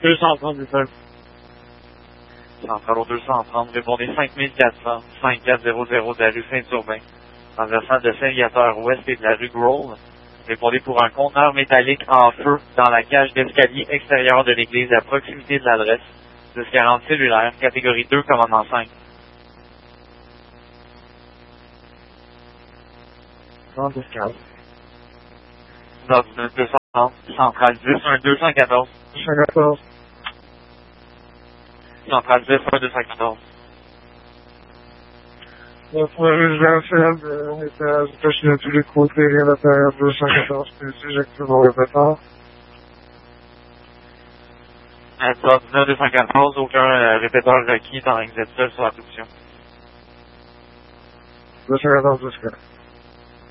230 du sol. Centrale au 230, répondez 5400, 5400 de la rue Saint-Urbain, en versant de Saint-Viateur ouest et de la rue Grove. Répondez pour un conteneur métallique en feu dans la cage d'escalier extérieure de l'église à proximité de l'adresse. 1040 cellulaire, catégorie 2, commandement 5. 110-15. 230, centrale 10-1-214. 214. Centrale 10-1-214. Pour la résidentielle, on était attaché à tous les côtés, rien à l'intérieur 214, puis j'active mon répéteur. 19-214, aucun répéteur requis dans l'exécution sur la production. 214 jusqu'à.